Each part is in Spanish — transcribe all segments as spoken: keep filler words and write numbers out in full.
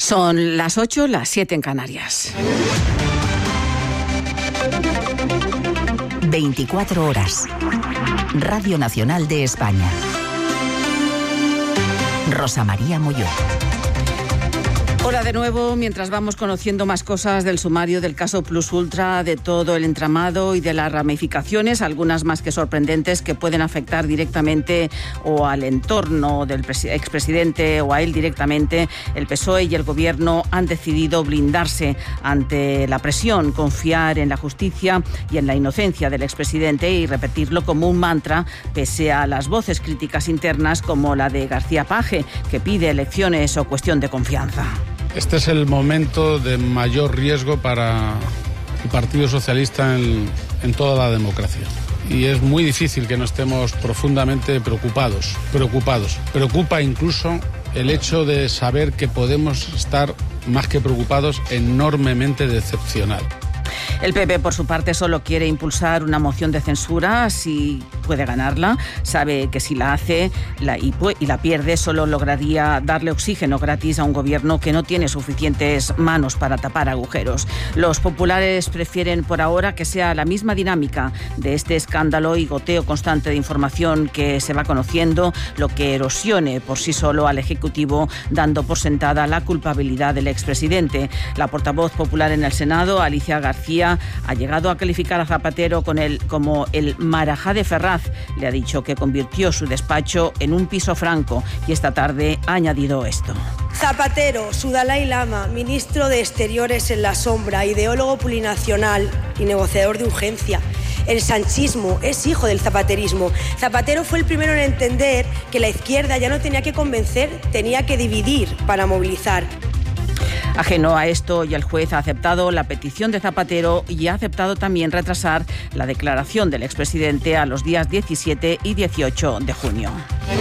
Son las ocho, las siete en Canarias. veinticuatro horas. Radio Nacional de España. Rosa María Molló. Hola de nuevo, mientras vamos conociendo más cosas del sumario del caso Plus Ultra, de todo el entramado y de las ramificaciones, algunas más que sorprendentes que pueden afectar directamente o al entorno del expresidente o a él directamente, el P S O E y el Gobierno han decidido blindarse ante la presión, confiar en la justicia y en la inocencia del expresidente y repetirlo como un mantra, pese a las voces críticas internas como la de García Page, que pide elecciones o cuestión de confianza. Este es el momento de mayor riesgo para el Partido Socialista en, en toda la democracia. Y es muy difícil que no estemos profundamente preocupados, preocupados. Preocupa incluso el hecho de saber que podemos estar, más que preocupados, enormemente decepcionados. El P P, por su parte, solo quiere impulsar una moción de censura si puede ganarla. Sabe que si la hace la, y, y la pierde, solo lograría darle oxígeno gratis a un gobierno que no tiene suficientes manos para tapar agujeros. Los populares prefieren por ahora que sea la misma dinámica de este escándalo y goteo constante de información que se va conociendo, lo que erosione por sí solo al Ejecutivo, dando por sentada la culpabilidad del expresidente. La portavoz popular en el Senado, Alicia García, ha llegado a calificar a Zapatero con el, como el Marajá de Ferraz. Le ha dicho que convirtió su despacho en un piso franco y esta tarde ha añadido esto. Zapatero, su Dalai Lama, ministro de Exteriores en la sombra, ideólogo plurinacional y negociador de urgencia. El sanchismo es hijo del zapaterismo. Zapatero fue el primero en entender que la izquierda ya no tenía que convencer, tenía que dividir para movilizar. Ajeno a esto, y el juez ha aceptado la petición de Zapatero y ha aceptado también retrasar la declaración del expresidente a los días diecisiete y dieciocho de junio.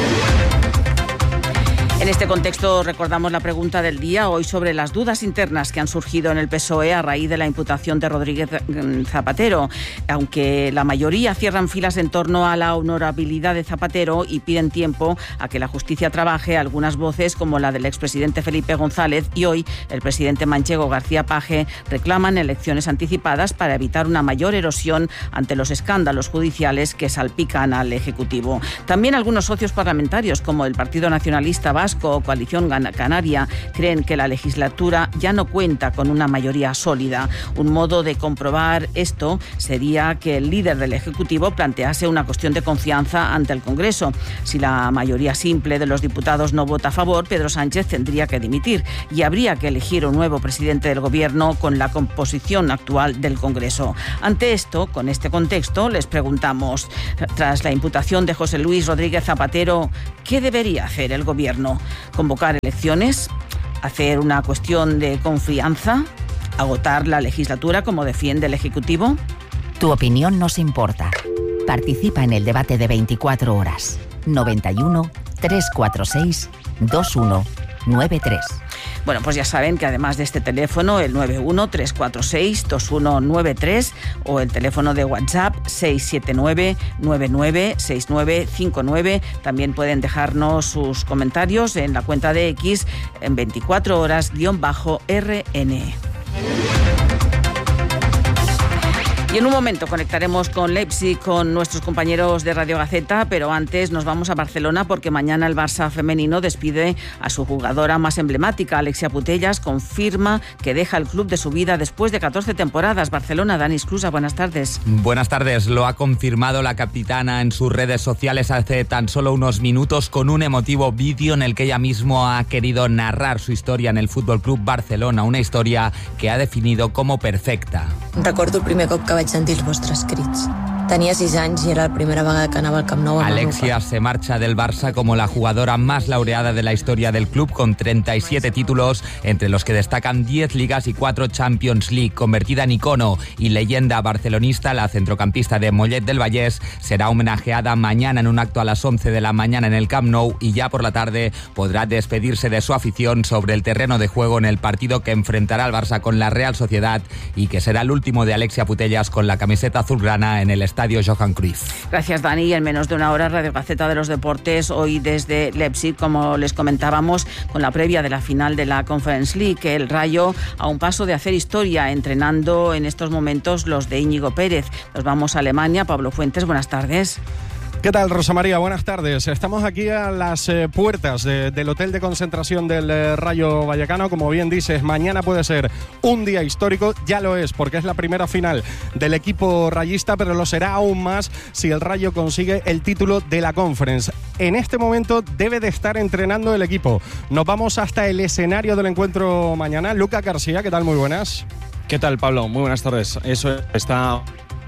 En este contexto recordamos la pregunta del día hoy sobre las dudas internas que han surgido en el P S O E a raíz de la imputación de Rodríguez Zapatero. Aunque la mayoría cierran filas en torno a la honorabilidad de Zapatero y piden tiempo a que la justicia trabaje, algunas voces como la del expresidente Felipe González y hoy el presidente manchego García Page reclaman elecciones anticipadas para evitar una mayor erosión ante los escándalos judiciales que salpican al Ejecutivo. También algunos socios parlamentarios como el Partido Nacionalista Vasco o Coalición Canaria creen que la legislatura ya no cuenta con una mayoría sólida. Un modo de comprobar esto sería que el líder del Ejecutivo plantease una cuestión de confianza ante el Congreso. Si la mayoría simple de los diputados no vota a favor, Pedro Sánchez tendría que dimitir y habría que elegir un nuevo presidente del Gobierno con la composición actual del Congreso. Ante esto, con este contexto, les preguntamos, tras la imputación de José Luis Rodríguez Zapatero, ¿qué debería hacer el Gobierno? ¿Convocar elecciones? ¿Hacer una cuestión de confianza? ¿Agotar la legislatura como defiende el Ejecutivo? Tu opinión nos importa. Participa en el debate de veinticuatro horas. noventa y uno, trescientos cuarenta y seis, veintiuno noventa y tres. Bueno, pues ya saben que además de este teléfono, el nueve uno, tres cuatro seis, dos uno nueve tres o el teléfono de WhatsApp seis siete nueve, nueve nueve seis nueve cinco nueve, también pueden dejarnos sus comentarios en la cuenta de X en veinticuatro horas guión bajo R N. Y en un momento conectaremos con Leipzig, con nuestros compañeros de Radio Gaceta, pero antes nos vamos a Barcelona porque mañana el Barça femenino despide a su jugadora más emblemática, Alexia Putellas, confirma que deja el club de su vida después de catorce temporadas. Barcelona, Dani Esclusa, buenas tardes. Buenas tardes, lo ha confirmado la capitana en sus redes sociales hace tan solo unos minutos con un emotivo vídeo en el que ella mismo ha querido narrar su historia en el Fútbol Club Barcelona, una historia que ha definido como perfecta. Recordo el primer cop que vaig sentir els vostres crits. Tenía seis años y era la primera vegada que anava al Camp Nou. Alexia se marcha del Barça como la jugadora más laureada de la historia del club, con treinta y siete títulos, entre los que destacan diez ligas y cuatro Champions League. Convertida en icono y leyenda barcelonista, la centrocampista de Mollet del Vallès será homenajeada mañana en un acto a las once de la mañana en el Camp Nou y ya por la tarde podrá despedirse de su afición sobre el terreno de juego en el partido que enfrentará al Barça con la Real Sociedad y que será el último de Alexia Putellas con la camiseta azulgrana en el estadio Estadio Johan Cruyff. Gracias, Dani. En menos de una hora, Radio Gaceta de los Deportes, hoy desde Leipzig, como les comentábamos, con la previa de la final de la Conference League. El Rayo a un paso de hacer historia, entrenando en estos momentos los de Íñigo Pérez. Nos vamos a Alemania. Pablo Fuentes, buenas tardes. ¿Qué tal, Rosa María? Buenas tardes. Estamos aquí a las eh, puertas de, del hotel de concentración del eh, Rayo Vallecano. Como bien dices, mañana puede ser un día histórico. Ya lo es, porque es la primera final del equipo rayista, pero lo será aún más si el Rayo consigue el título de la Conference. En este momento debe de estar entrenando el equipo. Nos vamos hasta el escenario del encuentro mañana. Lucas García, ¿qué tal? Muy buenas. ¿Qué tal, Pablo? Muy buenas tardes. Eso está...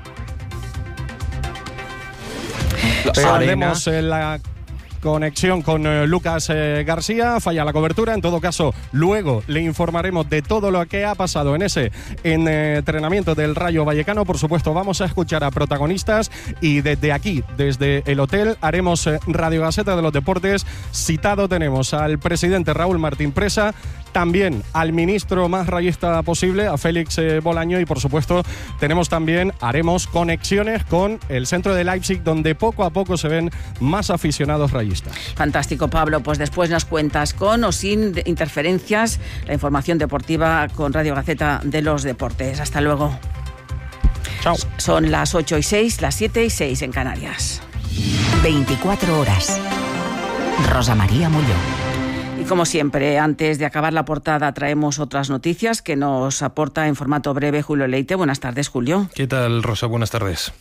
Perdemos la conexión con eh, Lucas eh, García, falla la cobertura. En todo caso, luego le informaremos de todo lo que ha pasado en ese en, eh, entrenamiento del Rayo Vallecano. Por supuesto, vamos a escuchar a protagonistas y desde aquí, desde el hotel, haremos eh, Radio Gaceta de los Deportes. Citado tenemos al presidente Raúl Martín Presa, también al ministro más rayista posible, a Félix eh, Bolaño, y por supuesto tenemos también, haremos conexiones con el centro de Leipzig, donde poco a poco se ven más aficionados rayistas. Fantástico, Pablo. Pues después nos cuentas con o sin interferencias la información deportiva con Radio Gaceta de los Deportes. Hasta luego. Chao. Son las ocho y seis, las siete y seis en Canarias. veinticuatro horas. Rosa María Mulló. Y como siempre, antes de acabar la portada, traemos otras noticias que nos aporta en formato breve Julio Leite. Buenas tardes, Julio. ¿Qué tal, Rosa? Buenas tardes.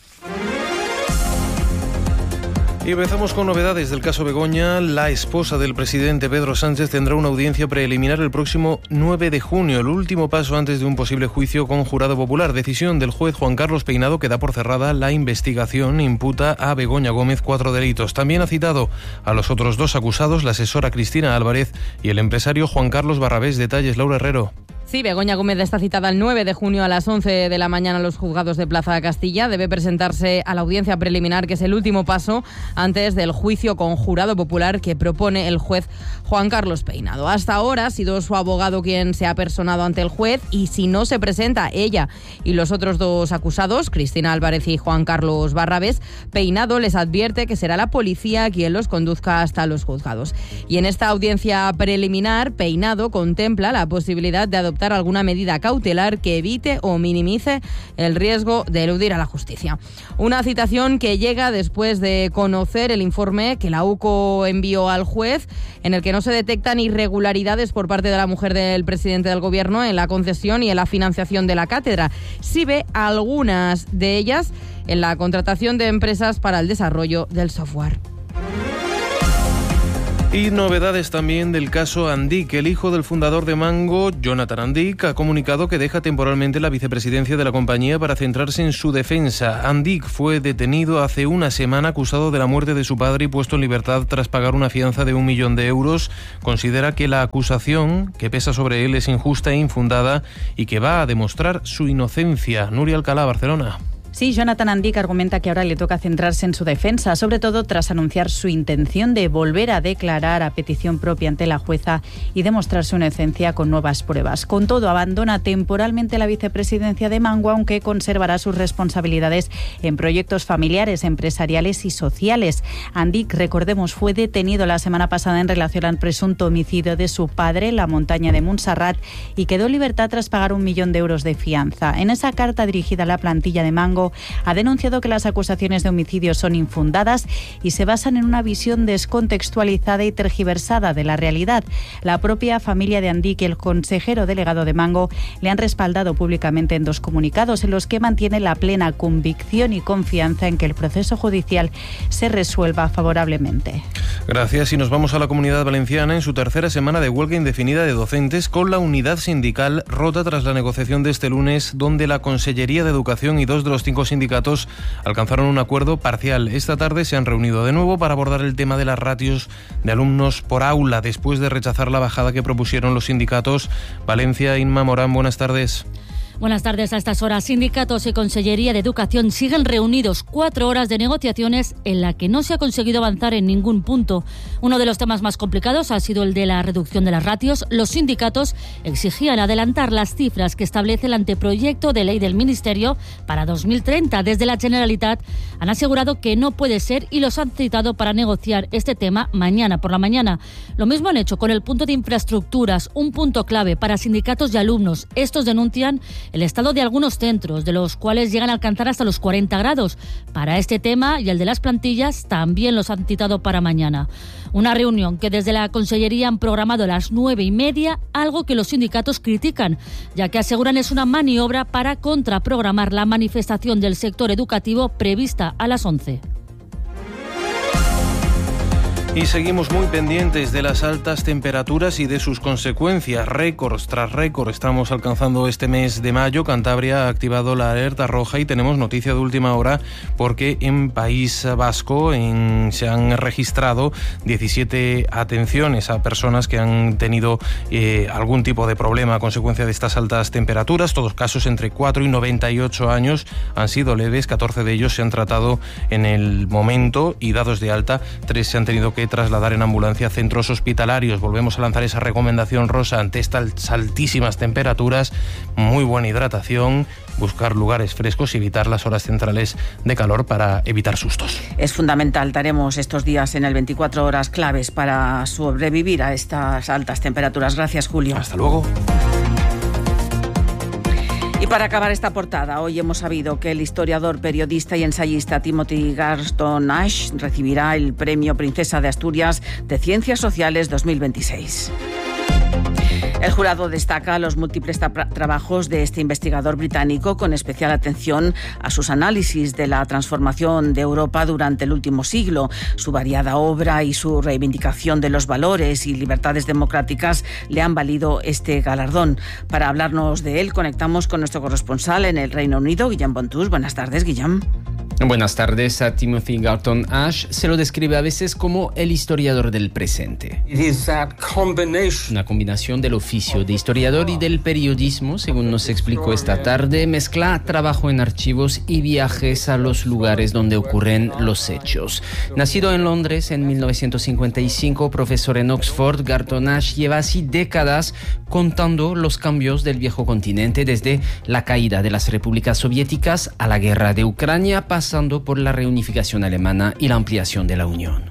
Y empezamos con novedades del caso Begoña. La esposa del presidente Pedro Sánchez tendrá una audiencia preliminar el próximo nueve de junio, el último paso antes de un posible juicio con jurado popular. Decisión del juez Juan Carlos Peinado, que da por cerrada la investigación. Imputa a Begoña Gómez cuatro delitos. También ha citado a los otros dos acusados, la asesora Cristina Álvarez y el empresario Juan Carlos Barrabés. Detalles, Laura Herrero. Sí, Begoña Gómez está citada el nueve de junio a las once de la mañana en los juzgados de Plaza de Castilla. Debe presentarse a la audiencia preliminar, que es el último paso antes del juicio con jurado popular que propone el juez Juan Carlos Peinado. Hasta ahora ha sido su abogado quien se ha personado ante el juez, y si no se presenta ella y los otros dos acusados, Cristina Álvarez y Juan Carlos Barrabés, Peinado les advierte que será la policía quien los conduzca hasta los juzgados. Y en esta audiencia preliminar, Peinado contempla la posibilidad de adoptar alguna medida cautelar que evite o minimice el riesgo de eludir a la justicia. Una citación que llega después de conocer el informe que la U C O envió al juez, en el que no se detectan irregularidades por parte de la mujer del presidente del gobierno en la concesión y en la financiación de la cátedra. Sí ve algunas de ellas en la contratación de empresas para el desarrollo del software. Y novedades también del caso Andic. El hijo del fundador de Mango, Jonathan Andic, ha comunicado que deja temporalmente la vicepresidencia de la compañía para centrarse en su defensa. Andic fue detenido hace una semana acusado de la muerte de su padre y puesto en libertad tras pagar una fianza de un millón de euros. Considera que la acusación que pesa sobre él es injusta e infundada y que va a demostrar su inocencia. Nuria Alcalá, Barcelona. Sí, Jonathan Andic argumenta que ahora le toca centrarse en su defensa, sobre todo tras anunciar su intención de volver a declarar a petición propia ante la jueza y demostrar su inocencia con nuevas pruebas. Con todo, abandona temporalmente la vicepresidencia de Mango, aunque conservará sus responsabilidades en proyectos familiares, empresariales y sociales. Andic, recordemos, fue detenido la semana pasada en relación al presunto homicidio de su padre en la montaña de Montserrat y quedó en libertad tras pagar un millón de euros de fianza. En esa carta dirigida a la plantilla de Mango, ha denunciado que las acusaciones de homicidio son infundadas y se basan en una visión descontextualizada y tergiversada de la realidad. La propia familia de Andic y el consejero delegado de Mango le han respaldado públicamente en dos comunicados en los que mantiene la plena convicción y confianza en que el proceso judicial se resuelva favorablemente. Gracias. Y nos vamos a la Comunidad Valenciana en su tercera semana de huelga indefinida de docentes, con la unidad sindical rota tras la negociación de este lunes, donde la Consellería de Educación y dos de los cinco sindicatos alcanzaron un acuerdo parcial. Esta tarde se han reunido de nuevo para abordar el tema de las ratios de alumnos por aula, después de rechazar la bajada que propusieron los sindicatos. Valencia, Inma Morán, buenas tardes. Buenas tardes. A estas horas, sindicatos y Consellería de Educación siguen reunidos. Cuatro horas de negociaciones en la que no se ha conseguido avanzar en ningún punto. Uno de los temas más complicados ha sido el de la reducción de las ratios. Los sindicatos exigían adelantar las cifras que establece el anteproyecto de ley del Ministerio para dos mil treinta. Desde la Generalitat han asegurado que no puede ser y los han citado para negociar este tema mañana por la mañana. Lo mismo han hecho con el punto de infraestructuras, un punto clave para sindicatos y alumnos. Estos denuncian el estado de algunos centros, de los cuales llegan a alcanzar hasta los cuarenta grados. Para este tema y el de las plantillas también los han citado para mañana. Una reunión que desde la Consellería han programado a las nueve y media, algo que los sindicatos critican, ya que aseguran es una maniobra para contraprogramar la manifestación del sector educativo prevista a las once. Y seguimos muy pendientes de las altas temperaturas y de sus consecuencias. Récords tras récord estamos alcanzando este mes de mayo. Cantabria ha activado la alerta roja y tenemos noticia de última hora porque en País Vasco en, se han registrado diecisiete atenciones a personas que han tenido eh, algún tipo de problema a consecuencia de estas altas temperaturas. Todos casos entre cuatro y noventa y ocho años han sido leves. catorce de ellos se han tratado en el momento y dados de alta. Tres se han tenido que trasladar en ambulancia a centros hospitalarios. Volvemos a lanzar esa recomendación rosa ante estas altísimas temperaturas. Muy buena hidratación, buscar lugares frescos y evitar las horas centrales de calor para evitar sustos. Es fundamental. Daremos estos días en el veinticuatro horas claves para sobrevivir a estas altas temperaturas. Gracias, Julio. Hasta luego. Y para acabar esta portada, hoy hemos sabido que el historiador, periodista y ensayista Timothy Garton Ash recibirá el Premio Princesa de Asturias de Ciencias Sociales dos mil veintiséis. El jurado destaca los múltiples tra- trabajos de este investigador británico, con especial atención a sus análisis de la transformación de Europa durante el último siglo. Su variada obra y su reivindicación de los valores y libertades democráticas le han valido este galardón. Para hablarnos de él, conectamos con nuestro corresponsal en el Reino Unido, Guillem Bontus. Buenas tardes, Guillem. Buenas tardes. A Timothy Garton Ash se lo describe a veces como el historiador del presente. Una combinación del oficio de historiador y del periodismo, según nos explicó esta tarde, mezcla trabajo en archivos y viajes a los lugares donde ocurren los hechos. Nacido en Londres en mil novecientos cincuenta y cinco, profesor en Oxford, Garton Ash lleva así décadas contando los cambios del viejo continente, desde la caída de las repúblicas soviéticas a la guerra de Ucrania, pasando por la reunificación alemana y la ampliación de la Unión.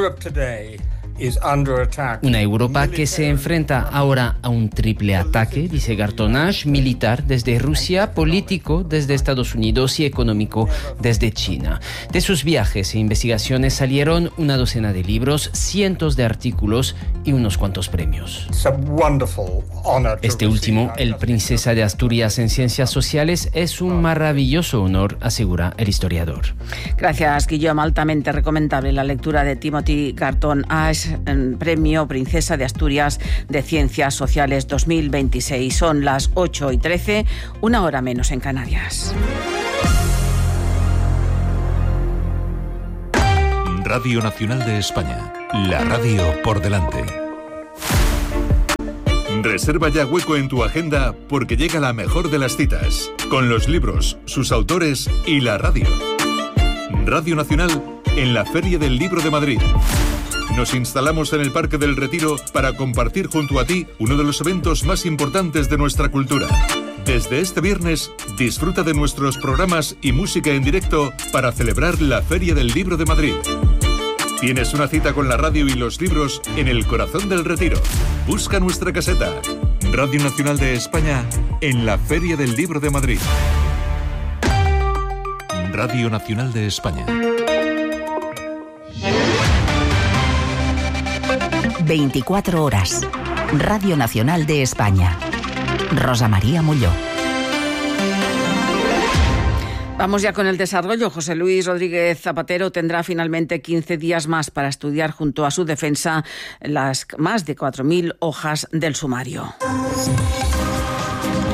Una Europa que se enfrenta ahora a un triple ataque, dice Garton Ash: militar desde Rusia, político desde Estados Unidos y económico desde China. De sus viajes e investigaciones salieron una docena de libros, cientos de artículos y unos cuantos premios. Este último, el Princesa de Asturias en Ciencias Sociales, es un maravilloso honor, asegura el historiador. Gracias, Guillem. Altamente recomendable la lectura de Timothy Garton Ash, Premio Princesa de Asturias de Ciencias Sociales dos mil veintiséis. Son las ocho y trece, una hora menos en Canarias. Radio Nacional de España, la radio por delante. Reserva ya hueco en tu agenda porque llega la mejor de las citas, con los libros, sus autores y la radio. Radio Nacional en la Feria del Libro de Madrid. Nos instalamos en el Parque del Retiro para compartir junto a ti uno de los eventos más importantes de nuestra cultura. Desde este viernes, disfruta de nuestros programas y música en directo para celebrar la Feria del Libro de Madrid. Tienes una cita con la radio y los libros en el corazón del Retiro. Busca nuestra caseta. Radio Nacional de España en la Feria del Libro de Madrid. Radio Nacional de España. veinticuatro horas. Radio Nacional de España. Rosa María Molló. Vamos ya con el desarrollo. José Luis Rodríguez Zapatero tendrá finalmente quince días más para estudiar junto a su defensa las más de cuatro mil hojas del sumario.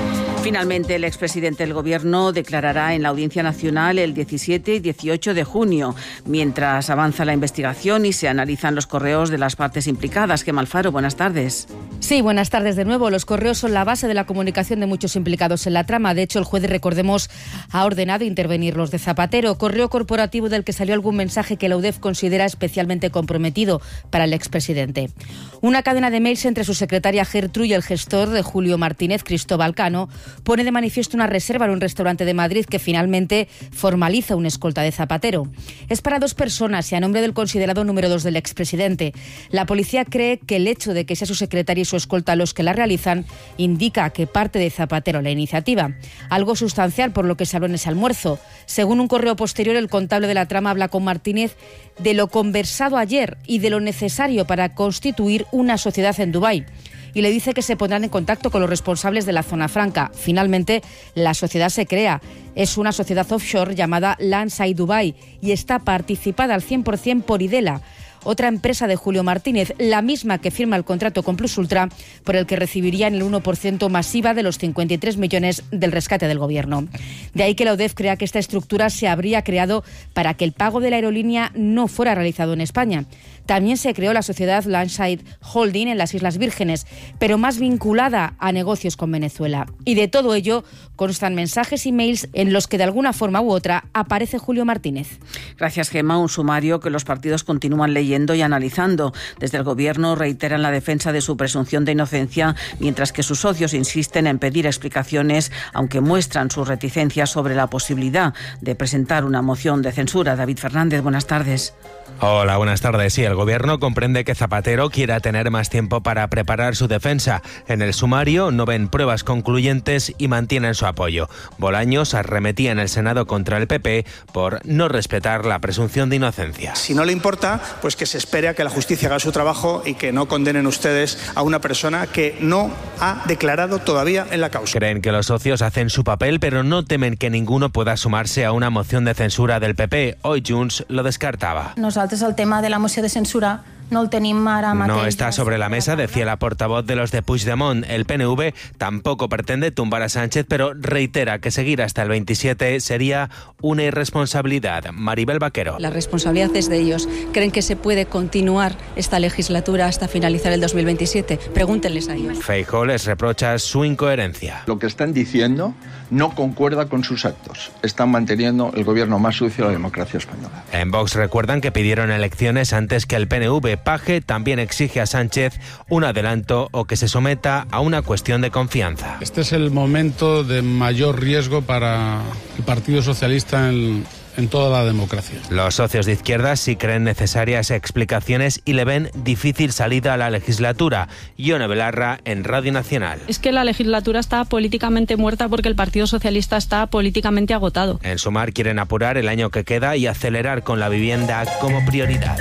Finalmente, el expresidente del Gobierno declarará en la Audiencia Nacional el diecisiete y dieciocho de junio, mientras avanza la investigación y se analizan los correos de las partes implicadas. Gemma Alfaro, buenas tardes. Sí, buenas tardes de nuevo. Los correos son la base de la comunicación de muchos implicados en la trama. De hecho, el juez, recordemos, ha ordenado intervenir los de Zapatero. Correo corporativo del que salió algún mensaje que la U D E F considera especialmente comprometido para el expresidente. Una cadena de mails entre su secretaria Gertrude y el gestor de Julio Martínez, Cristóbal Cano, pone de manifiesto una reserva en un restaurante de Madrid que finalmente formaliza una escolta de Zapatero. Es para dos personas y a nombre del considerado número dos del expresidente. La policía cree que el hecho de que sea su secretaria y su escolta los que la realizan indica que parte de Zapatero la iniciativa. Algo sustancial por lo que se habló en ese almuerzo. Según un correo posterior, el contable de la trama habla con Martínez de lo conversado ayer y de lo necesario para constituir una sociedad en Dubái. Y le dice que se pondrán en contacto con los responsables de la zona franca. Finalmente, la sociedad se crea. Es una sociedad offshore llamada Landside Dubai y está participada al cien por ciento por Idela, otra empresa de Julio Martínez, la misma que firma el contrato con Plus Ultra, por el que recibirían el uno por ciento masiva de los cincuenta y tres millones del rescate del Gobierno. De ahí que la U D E F crea que esta estructura se habría creado para que el pago de la aerolínea no fuera realizado en España. También se creó la sociedad Landside Holding en las Islas Vírgenes, pero más vinculada a negocios con Venezuela. Y de todo ello constan mensajes y mails en los que de alguna forma u otra aparece Julio Martínez. Gracias, Gemma. Un sumario que los partidos continúan leyendo y analizando. Desde el Gobierno reiteran la defensa de su presunción de inocencia, mientras que sus socios insisten en pedir explicaciones, aunque muestran sus reticencias sobre la posibilidad de presentar una moción de censura. David Fernández, buenas tardes. Hola, buenas tardes. Sí, el Gobierno comprende que Zapatero quiera tener más tiempo para preparar su defensa. En el sumario no ven pruebas concluyentes y mantienen su apoyo. Bolaños arremetía en el Senado contra el P P por no respetar la presunción de inocencia. Si no le importa, pues que se espere a que la justicia haga su trabajo y que no condenen ustedes a una persona que no ha declarado todavía en la causa. Creen que los socios hacen su papel, pero no temen que ninguno pueda sumarse a una moción de censura del P P. Hoy Junts lo descartaba. Nosaltres el tema de la moció de censura no el tenim ara mateix. No está sobre la mesa, decía la portavoz de los de Puigdemont. El P N V tampoco pretende tumbar a Sánchez, pero reitera que seguir hasta el veintisiete sería una irresponsabilidad. Maribel Vaquero. La responsabilidad es de ellos. ¿Creen que se puede continuar esta legislatura hasta finalizar el dos mil veintisiete? Pregúntenles a ellos. Feijóo les reprocha su incoherencia. Lo que están diciendo no concuerda con sus actos. Están manteniendo el gobierno más sucio de la democracia española. En Vox recuerdan que pidieron elecciones antes que el P N V. Paje también exige a Sánchez un adelanto o que se someta a una cuestión de confianza. Este es el momento de mayor riesgo para el Partido Socialista en, en toda la democracia. Los socios de izquierdas sí creen necesarias explicaciones y le ven difícil salida a la legislatura. Ione Belarra en Radio Nacional. Es que la legislatura está políticamente muerta porque el Partido Socialista está políticamente agotado. En Sumar quieren apurar el año que queda y acelerar con la vivienda como prioridad.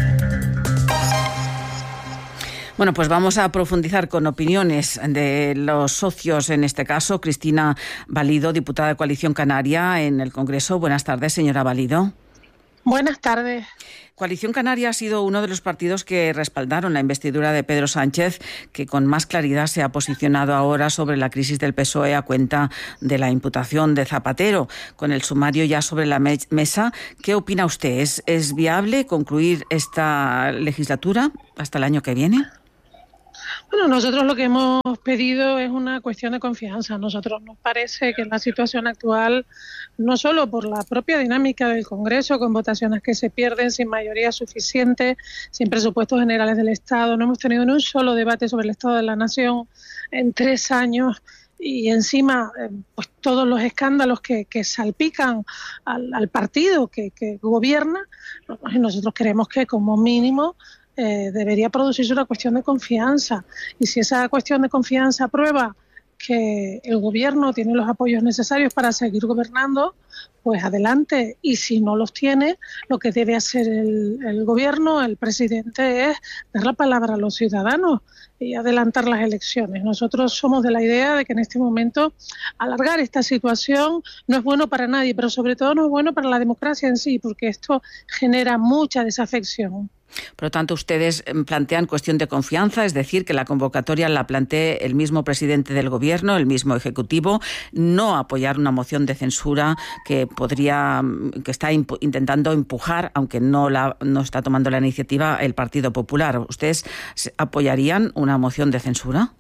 Bueno, pues vamos a profundizar con opiniones de los socios, en este caso, Cristina Valido, diputada de Coalición Canaria en el Congreso. Buenas tardes, señora Valido. Buenas tardes. Coalición Canaria ha sido uno de los partidos que respaldaron la investidura de Pedro Sánchez, que con más claridad se ha posicionado ahora sobre la crisis del P S O E a cuenta de la imputación de Zapatero. Con el sumario ya sobre la mesa, ¿qué opina usted? ¿Es, es viable concluir esta legislatura hasta el año que viene? Bueno, nosotros lo que hemos pedido es una cuestión de confianza. A nosotros nos parece que en la situación actual, no solo por la propia dinámica del Congreso, con votaciones que se pierden sin mayoría suficiente, sin presupuestos generales del Estado, no hemos tenido ni un solo debate sobre el Estado de la Nación en tres años y encima pues todos los escándalos que, que salpican al, al partido que, que gobierna, nosotros creemos que como mínimo Eh, debería producirse una cuestión de confianza, y si esa cuestión de confianza prueba que el gobierno tiene los apoyos necesarios para seguir gobernando, pues adelante, y si no los tiene, lo que debe hacer el, el gobierno, el presidente, es dar la palabra a los ciudadanos y adelantar las elecciones. Nosotros somos de la idea de que en este momento alargar esta situación no es bueno para nadie, pero sobre todo no es bueno para la democracia en sí, porque esto genera mucha desafección. Por lo tanto, ustedes plantean cuestión de confianza, es decir, que la convocatoria la plantee el mismo presidente del Gobierno, el mismo Ejecutivo, no apoyar una moción de censura que podría, que está imp- intentando empujar, aunque no la no está tomando la iniciativa, el Partido Popular. ¿Ustedes apoyarían una moción de censura?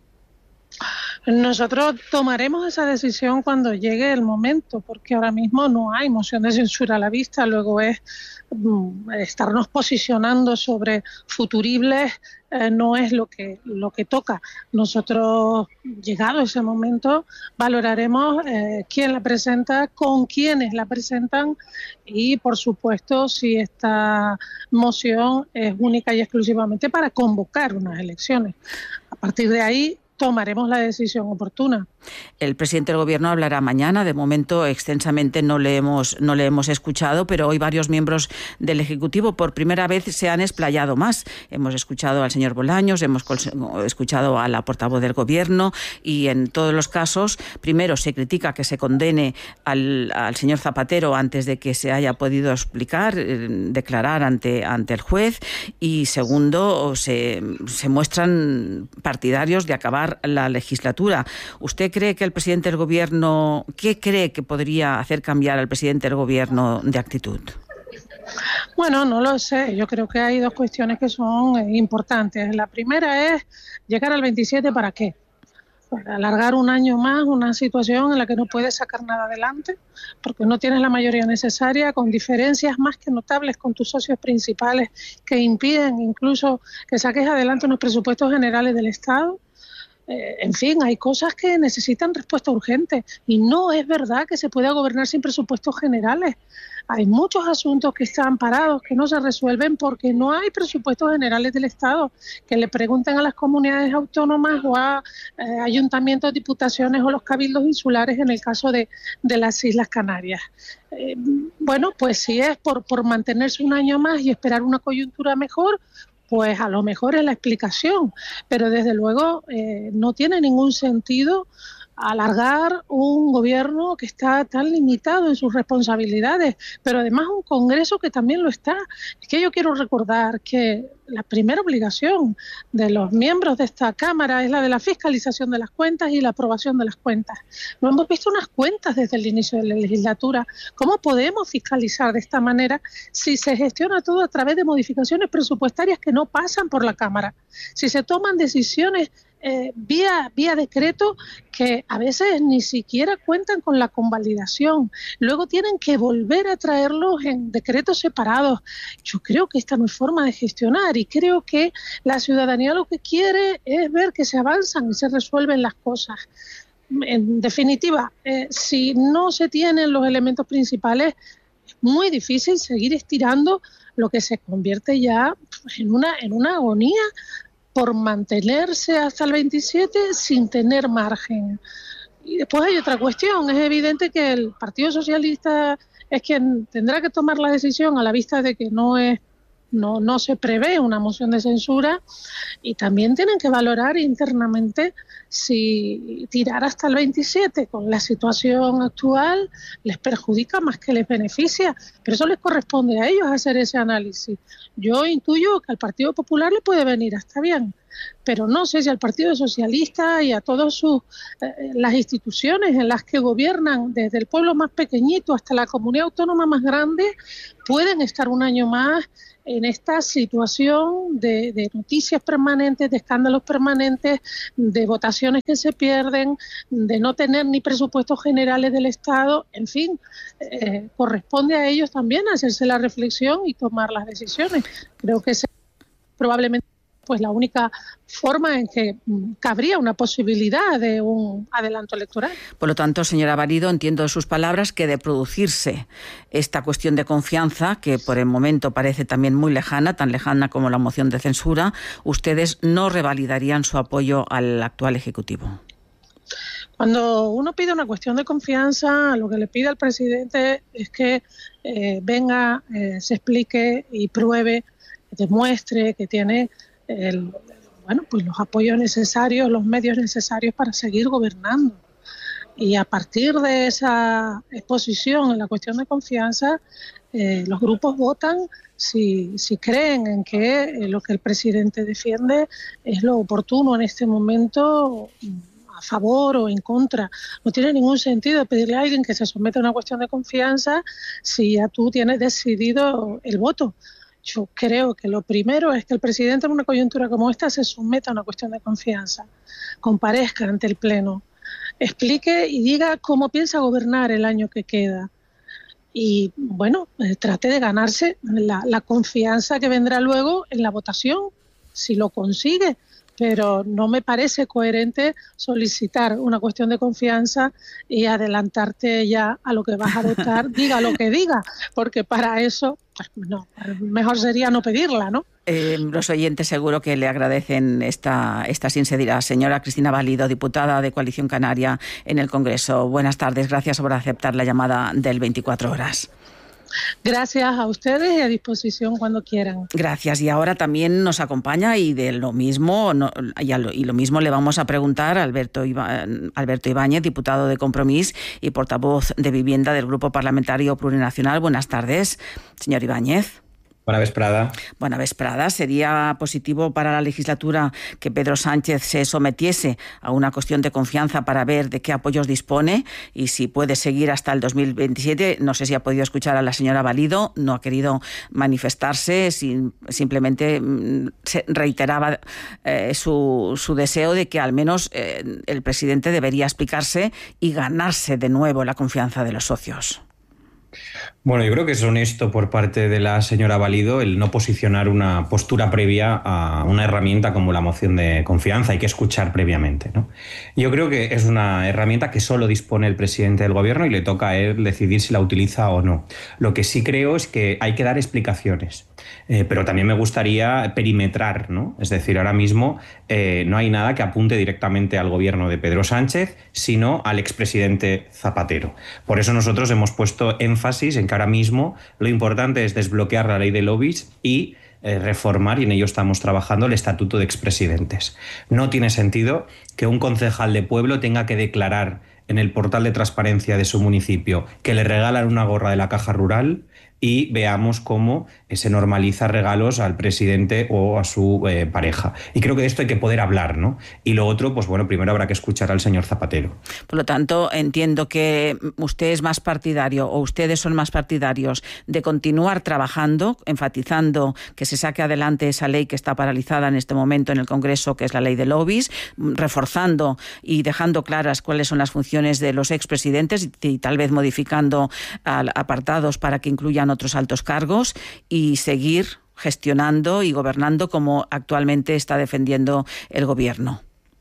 Nosotros tomaremos esa decisión cuando llegue el momento, porque ahora mismo no hay moción de censura a la vista. Luego es mm, estarnos posicionando sobre futuribles, eh, no es lo que lo que toca. Nosotros, llegado ese momento, valoraremos eh, quién la presenta, con quiénes la presentan y, por supuesto, si esta moción es única y exclusivamente para convocar unas elecciones. A partir de ahí tomaremos la decisión oportuna. El presidente del Gobierno hablará mañana. De momento, extensamente no le hemos no le hemos escuchado, pero hoy varios miembros del Ejecutivo por primera vez se han explayado más. Hemos escuchado al señor Bolaños, hemos escuchado a la portavoz del Gobierno y en todos los casos, primero se critica que se condene al, al señor Zapatero antes de que se haya podido explicar, eh, declarar ante, ante el juez, y segundo, se, se muestran partidarios de acabar la legislatura. ¿Usted cree que el presidente del Gobierno, qué cree que podría hacer cambiar al presidente del Gobierno de actitud? Bueno, no lo sé. Yo creo que hay dos cuestiones que son eh, importantes. La primera es llegar al veintisiete, ¿para qué? Para alargar un año más una situación en la que no puedes sacar nada adelante, porque no tienes la mayoría necesaria, con diferencias más que notables con tus socios principales que impiden incluso que saques adelante unos presupuestos generales del Estado. Eh, en fin, hay cosas que necesitan respuesta urgente y no es verdad que se pueda gobernar sin presupuestos generales. Hay muchos asuntos que están parados, que no se resuelven porque no hay presupuestos generales del Estado. Que le pregunten a las comunidades autónomas o a eh, ayuntamientos, diputaciones o los cabildos insulares en el caso de, de las Islas Canarias. Eh, bueno, pues si es por, por mantenerse un año más y esperar una coyuntura mejor, pues a lo mejor es la explicación, pero desde luego eh, no tiene ningún sentido alargar un gobierno que está tan limitado en sus responsabilidades, pero además un Congreso que también lo está. Es que yo quiero recordar que la primera obligación de los miembros de esta Cámara es la de la fiscalización de las cuentas y la aprobación de las cuentas. No hemos visto unas cuentas desde el inicio de la legislatura. ¿Cómo podemos fiscalizar de esta manera si se gestiona todo a través de modificaciones presupuestarias que no pasan por la Cámara? Si se toman decisiones Eh, vía, vía decreto que a veces ni siquiera cuentan con la convalidación. Luego tienen que volver a traerlos en decretos separados. Yo creo que esta no es forma de gestionar y creo que la ciudadanía lo que quiere es ver que se avanzan y se resuelven las cosas. En definitiva, eh, si no se tienen los elementos principales, es muy difícil seguir estirando lo que se convierte ya en una, en una agonía por mantenerse hasta el veintisiete sin tener margen. Y después hay otra cuestión. Es evidente que el Partido Socialista es quien tendrá que tomar la decisión a la vista de que no es no, no se prevé una moción de censura, y también tienen que valorar internamente si tirar hasta el veintisiete con la situación actual les perjudica más que les beneficia, pero eso les corresponde a ellos hacer ese análisis. Yo intuyo que al Partido Popular le puede venir hasta bien, pero no sé si al Partido Socialista y a todas sus eh, las instituciones en las que gobiernan, desde el pueblo más pequeñito hasta la comunidad autónoma más grande, pueden estar un año más en esta situación de, de noticias permanentes, de escándalos permanentes, de votaciones que se pierden, de no tener ni presupuestos generales del Estado. En fin, eh, corresponde a ellos también hacerse la reflexión y tomar las decisiones. Creo que es probablemente pues la única forma en que cabría una posibilidad de un adelanto electoral. Por lo tanto, señora Valido, entiendo de sus palabras que de producirse esta cuestión de confianza, que por el momento parece también muy lejana, tan lejana como la moción de censura, ustedes no revalidarían su apoyo al actual Ejecutivo. Cuando uno pide una cuestión de confianza, lo que le pide al presidente es que eh, venga, eh, se explique y pruebe, demuestre que tiene el, bueno, pues los apoyos necesarios, los medios necesarios para seguir gobernando. Y a partir de esa exposición en la cuestión de confianza, eh, los grupos votan si, si creen en que eh, lo que el presidente defiende es lo oportuno en este momento, a favor o en contra. No tiene ningún sentido pedirle a alguien que se someta a una cuestión de confianza si ya tú tienes decidido el voto. Yo creo que lo primero es que el presidente en una coyuntura como esta se someta a una cuestión de confianza, comparezca ante el Pleno, explique y diga cómo piensa gobernar el año que queda. Y bueno, eh, trate de ganarse la, la confianza que vendrá luego en la votación, si lo consigue. Pero no me parece coherente solicitar una cuestión de confianza y adelantarte ya a lo que vas a votar, diga lo que diga, porque para eso, pues no, mejor sería no pedirla, ¿no? Eh, los oyentes seguro que le agradecen esta, esta sinceridad. Señora Cristina Valido, diputada de Coalición Canaria en el Congreso. Buenas tardes, gracias por aceptar la llamada del veinticuatro horas. Gracias a ustedes y a disposición cuando quieran. Gracias. Y ahora también nos acompaña y de lo mismo no, y, lo, y lo mismo le vamos a preguntar a Alberto, Iba, Alberto Ibáñez, diputado de Compromís y portavoz de Vivienda del Grupo Parlamentario Plurinacional. Buenas tardes, señor Ibáñez. Buena vesprada. Buena vesprada. ¿Sería positivo para la legislatura que Pedro Sánchez se sometiese a una cuestión de confianza para ver de qué apoyos dispone y si puede seguir hasta el dos mil veintisiete? No sé si ha podido escuchar a la señora Valido, no ha querido manifestarse, sin, simplemente mmm, se reiteraba eh, su, su deseo de que al menos eh, el presidente debería explicarse y ganarse de nuevo la confianza de los socios. Bueno, yo creo que es honesto por parte de la señora Valido el no posicionar una postura previa a una herramienta como la moción de confianza. Hay que escuchar previamente, ¿no? Yo creo que es una herramienta que solo dispone el presidente del gobierno y le toca a él decidir si la utiliza o no. Lo que sí creo es que hay que dar explicaciones, eh, pero también me gustaría perimetrar, ¿no? Es decir, ahora mismo eh, no hay nada que apunte directamente al gobierno de Pedro Sánchez, sino al expresidente Zapatero. Por eso nosotros hemos puesto énfasis en que ahora mismo lo importante es desbloquear la ley de lobbies y eh, reformar, y en ello estamos trabajando, el estatuto de expresidentes. No tiene sentido que un concejal de pueblo tenga que declarar en el portal de transparencia de su municipio que le regalan una gorra de la Caja Rural y veamos cómo eh, se normaliza regalos al presidente o a su eh, pareja. Y creo que de esto hay que poder hablar, ¿no? Y lo otro, pues bueno, primero habrá que escuchar al señor Zapatero. Por lo tanto, entiendo que usted es más partidario, o ustedes son más partidarios, de continuar trabajando, enfatizando que se saque adelante esa ley que está paralizada en este momento en el Congreso, que es la ley de lobbies, reforzando y dejando claras cuáles son las funciones de los expresidentes y, y tal vez modificando al, apartados para que incluyan otros altos cargos y seguir gestionando y gobernando como actualmente está defendiendo el gobierno.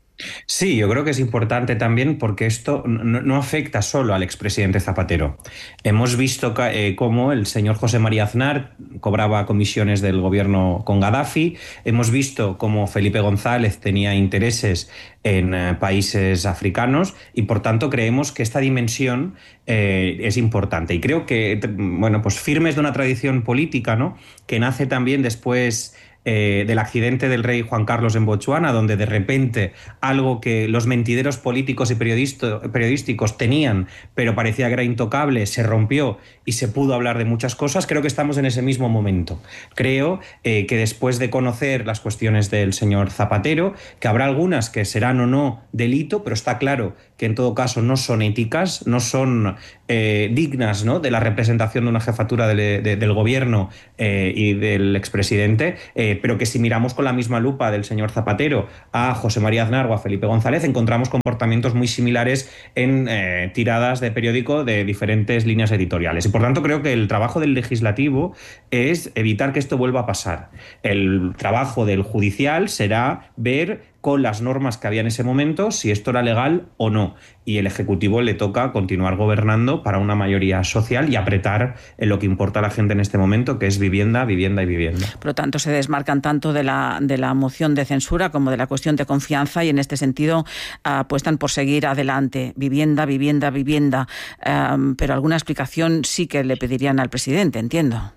Sí, yo creo que es importante también porque esto no, no afecta solo al expresidente Zapatero. Hemos visto eh, cómo el señor José María Aznar cobraba comisiones del gobierno con Gaddafi. Hemos visto cómo Felipe González tenía intereses en eh, países africanos y, por tanto, creemos que esta dimensión eh, es importante. Y creo que, bueno, pues firmes de una tradición política, ¿no?, que nace también después Eh, del accidente del rey Juan Carlos en Botsuana, donde de repente algo que los mentideros políticos y periodísticos tenían, pero parecía que era intocable, se rompió y se pudo hablar de muchas cosas. Creo que estamos en ese mismo momento. Creo eh, que después de conocer las cuestiones del señor Zapatero, que habrá algunas que serán o no delito, pero está claro que en todo caso no son éticas, no son eh, dignas, ¿no?, de la representación de una jefatura de, de, del gobierno eh, y del expresidente, eh, pero que si miramos con la misma lupa del señor Zapatero a José María Aznar o a Felipe González, encontramos comportamientos muy similares en eh, tiradas de periódico de diferentes líneas editoriales. Y por tanto creo que el trabajo del legislativo es evitar que esto vuelva a pasar. El trabajo del judicial será ver con las normas que había en ese momento si esto era legal o no. Y el Ejecutivo le toca continuar gobernando para una mayoría social y apretar en lo que importa a la gente en este momento, que es vivienda, vivienda y vivienda. Por lo tanto, se desmarcan tanto de la, de la moción de censura como de la cuestión de confianza y en este sentido apuestan por seguir adelante. Vivienda, vivienda, vivienda. Um, pero alguna explicación sí que le pedirían al presidente, entiendo.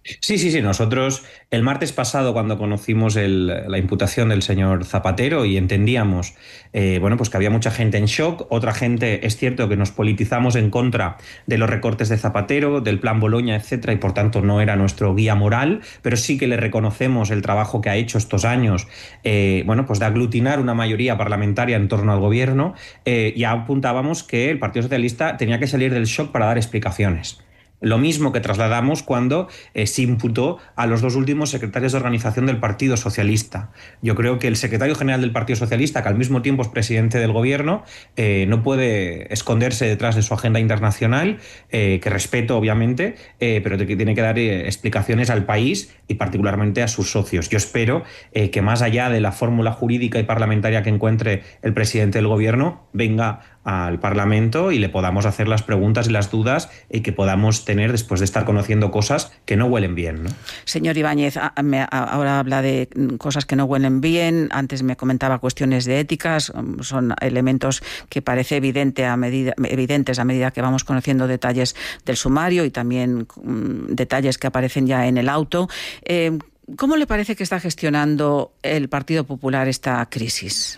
Sí, sí, sí. Nosotros el martes pasado, cuando conocimos el, la imputación del señor Zapatero y entendíamos eh, bueno, pues que había mucha gente en shock, otra gente, es cierto que nos politizamos en contra de los recortes de Zapatero, del plan Boloña, etcétera, y por tanto no era nuestro guía moral, pero sí que le reconocemos el trabajo que ha hecho estos años, eh, bueno, pues de aglutinar una mayoría parlamentaria en torno al gobierno, eh, y apuntábamos que el Partido Socialista tenía que salir del shock para dar explicaciones. Lo mismo que trasladamos cuando eh, se imputó a los dos últimos secretarios de organización del Partido Socialista. Yo creo que el secretario general del Partido Socialista, que al mismo tiempo es presidente del gobierno, eh, no puede esconderse detrás de su agenda internacional, eh, que respeto obviamente, eh, pero que tiene que dar eh, explicaciones al país y particularmente a sus socios. Yo espero eh, que más allá de la fórmula jurídica y parlamentaria que encuentre el presidente del gobierno, venga al Parlamento y le podamos hacer las preguntas y las dudas y que podamos tener después de estar conociendo cosas que no huelen bien, ¿no? Señor Ibáñez, ahora habla de cosas que no huelen bien, antes me comentaba cuestiones de éticas, son elementos que parece evidente a medida, evidentes a medida que vamos conociendo detalles del sumario y también um, detalles que aparecen ya en el auto. Eh, ¿Cómo le parece que está gestionando el Partido Popular esta crisis?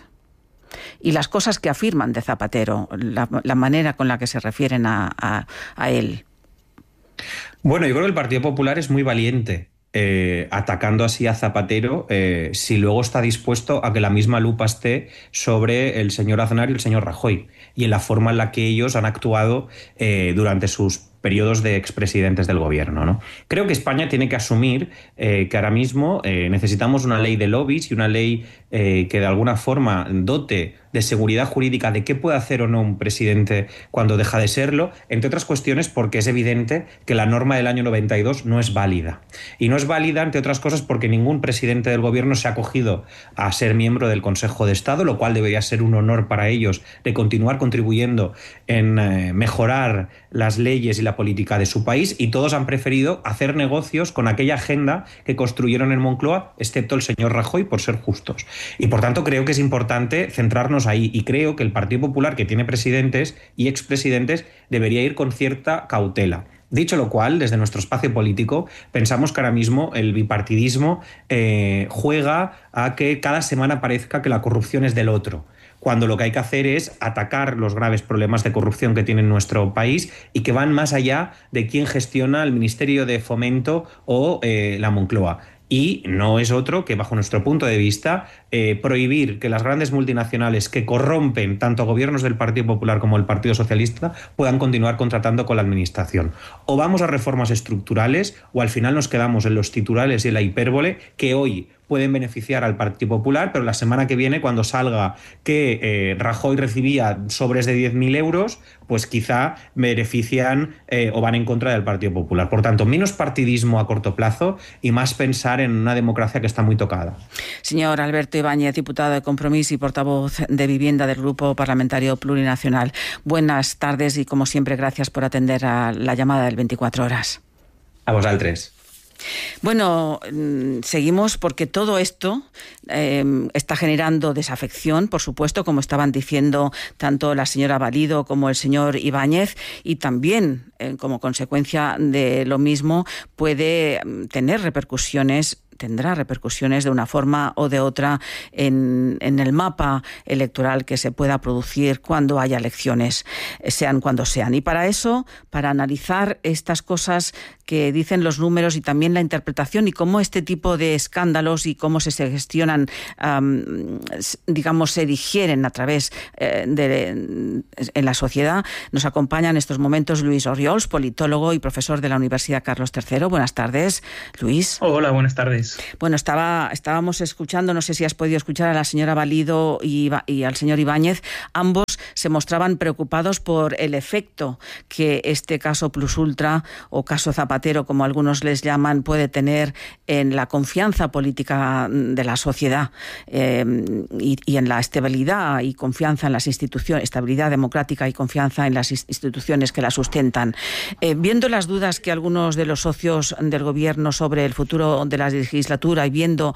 Y las cosas que afirman de Zapatero, la, la manera con la que se refieren a, a, a él. Bueno, yo creo que el Partido Popular es muy valiente eh, atacando así a Zapatero, eh, si luego está dispuesto a que la misma lupa esté sobre el señor Aznar y el señor Rajoy, y en la forma en la que ellos han actuado eh, durante sus periodos de expresidentes del gobierno, ¿no? Creo que España tiene que asumir eh, que ahora mismo eh, necesitamos una ley de lobbies y una ley eh, que de alguna forma dote de seguridad jurídica de qué puede hacer o no un presidente cuando deja de serlo, entre otras cuestiones porque es evidente que la norma del año noventa y dos no es válida. Y no es válida, entre otras cosas, porque ningún presidente del gobierno se ha acogido a ser miembro del Consejo de Estado, lo cual debería ser un honor para ellos de continuar contribuyendo en eh, mejorar las leyes y la política de su país, y todos han preferido hacer negocios con aquella agenda que construyeron en Moncloa, excepto el señor Rajoy, por ser justos. Y por tanto creo que es importante centrarnos ahí, y creo que el Partido Popular, que tiene presidentes y expresidentes, debería ir con cierta cautela. Dicho lo cual, desde nuestro espacio político pensamos que ahora mismo el bipartidismo eh, juega a que cada semana parezca que la corrupción es del otro, cuando lo que hay que hacer es atacar los graves problemas de corrupción que tiene nuestro país y que van más allá de quién gestiona el Ministerio de Fomento o eh, la Moncloa. Y no es otro que, bajo nuestro punto de vista, eh, prohibir que las grandes multinacionales que corrompen tanto gobiernos del Partido Popular como del Partido Socialista puedan continuar contratando con la administración. O vamos a reformas estructurales o al final nos quedamos en los titulares y en la hipérbole que hoy pueden beneficiar al Partido Popular, pero la semana que viene, cuando salga que eh, Rajoy recibía sobres de diez mil euros, pues quizá benefician eh, o van en contra del Partido Popular. Por tanto, menos partidismo a corto plazo y más pensar en una democracia que está muy tocada. Señor Alberto Ibáñez, diputado de Compromís y portavoz de Vivienda del Grupo Parlamentario Plurinacional. Buenas tardes y, como siempre, gracias por atender a la llamada del veinticuatro horas. A vosotros. Bueno, seguimos porque todo esto eh, está generando desafección, por supuesto, como estaban diciendo tanto la señora Valido como el señor Ibáñez, y también, eh, como consecuencia de lo mismo, puede tener repercusiones tendrá repercusiones de una forma o de otra en, en el mapa electoral que se pueda producir cuando haya elecciones, sean cuando sean. Y para eso, para analizar estas cosas que dicen los números y también la interpretación y cómo este tipo de escándalos y cómo se gestionan, um, digamos, se digieren a través eh, de en la sociedad, nos acompaña en estos momentos Luis Orriols, politólogo y profesor de la Universidad Carlos tercero. Buenas tardes, Luis. Hola, buenas tardes. Bueno, estaba, estábamos escuchando, no sé si has podido escuchar a la señora Valido y, y al señor Ibáñez. Ambos se mostraban preocupados por el efecto que este caso Plus Ultra o caso Zapatero, como algunos les llaman, puede tener en la confianza política de la sociedad eh, y, y en la estabilidad y confianza en las instituciones, estabilidad democrática y confianza en las instituciones que la sustentan. Eh, viendo las dudas que algunos de los socios del gobierno sobre el futuro de la legislatura y viendo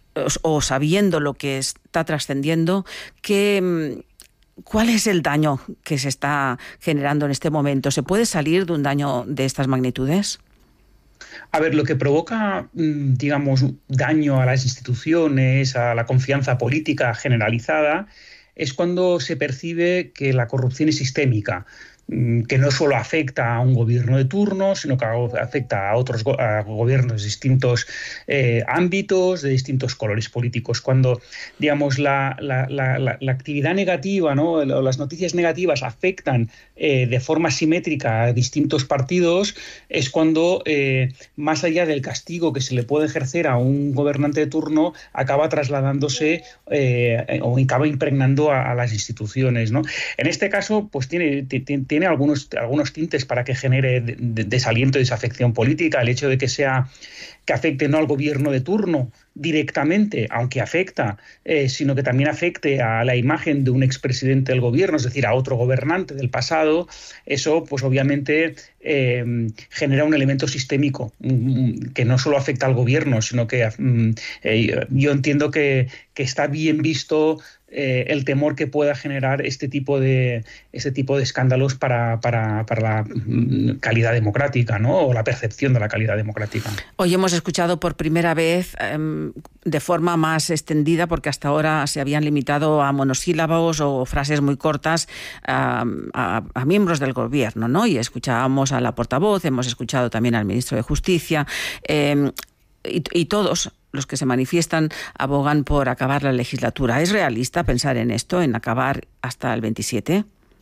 o sabiendo lo que está trascendiendo, que ¿cuál es el daño que se está generando en este momento? ¿Se puede salir de un daño de estas magnitudes? A ver, lo que provoca, digamos, daño a las instituciones, a la confianza política generalizada, es cuando se percibe que la corrupción es sistémica, que no solo afecta a un gobierno de turno, sino que afecta a otros go- a gobiernos de distintos eh, ámbitos, de distintos colores políticos. Cuando, digamos, la, la, la, la actividad negativa, ¿no? o las noticias negativas afectan eh, de forma simétrica a distintos partidos, es cuando, eh, más allá del castigo que se le puede ejercer a un gobernante de turno, acaba trasladándose eh, o acaba impregnando a, a las instituciones, ¿no? En este caso, pues tiene, tiene tiene algunos, algunos tintes para que genere desaliento y desafección política, el hecho de que sea que afecte no al gobierno de turno directamente, aunque afecta, eh, sino que también afecte a la imagen de un expresidente del gobierno, es decir, a otro gobernante del pasado. Eso, pues obviamente, eh, genera un elemento sistémico mm, que no solo afecta al gobierno, sino que mm, eh, yo entiendo que, que está bien visto Eh, el temor que pueda generar este tipo de este tipo de escándalos para, para, para la mm, calidad democrática, ¿no? O la percepción de la calidad democrática. Hoy hemos escuchado por primera vez eh, de forma más extendida, porque hasta ahora se habían limitado a monosílabos o frases muy cortas a, a, a miembros del gobierno, ¿no? Y escuchábamos a la portavoz, hemos escuchado también al ministro de Justicia eh, y, y todos los que se manifiestan abogan por acabar la legislatura. ¿Es realista pensar en esto, en acabar hasta el veintisiete?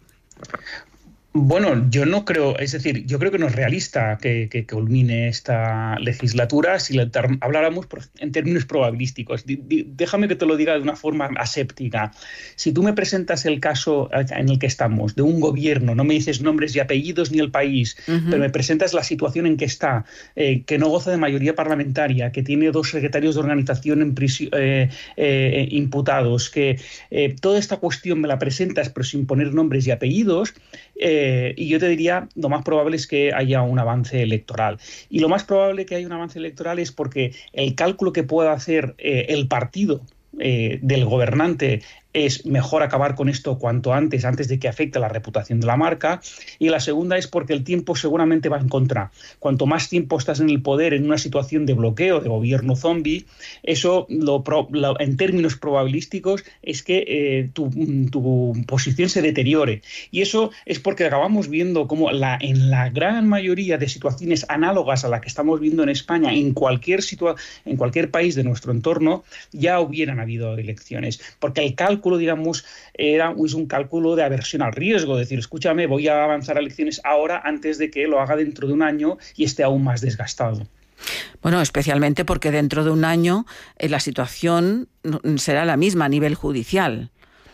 Bueno, yo no creo, es decir, yo creo que no es realista que, que culmine esta legislatura si la, habláramos en términos probabilísticos. D- d- déjame que te lo diga de una forma aséptica. Si tú me presentas el caso en el que estamos, de un gobierno, no me dices nombres y apellidos ni el país, uh-huh. pero me presentas la situación en que está, eh, que no goza de mayoría parlamentaria, que tiene dos secretarios de organización en prisi- eh, eh, imputados, que eh, toda esta cuestión me la presentas pero sin poner nombres y apellidos, eh, y yo te diría, lo más probable es que haya un avance electoral. Y lo más probable que haya un avance electoral es porque el cálculo que pueda hacer eh, el partido eh, del gobernante es mejor acabar con esto cuanto antes, antes de que afecte la reputación de la marca. Y la segunda es porque el tiempo seguramente va en contra. Cuanto más tiempo estás en el poder en una situación de bloqueo, de gobierno zombie, eso lo, lo, en términos probabilísticos es que eh, tu, tu posición se deteriore. Y eso es porque acabamos viendo como la, en la gran mayoría de situaciones análogas a la que estamos viendo en España, en cualquier, situa- en cualquier país de nuestro entorno, ya hubieran habido elecciones. Porque el cálculo digamos, era es un cálculo de aversión al riesgo, decir, escúchame, voy a avanzar a elecciones ahora antes de que lo haga dentro de un año y esté aún más desgastado. Bueno, especialmente porque dentro de un año eh, la situación será la misma a nivel judicial.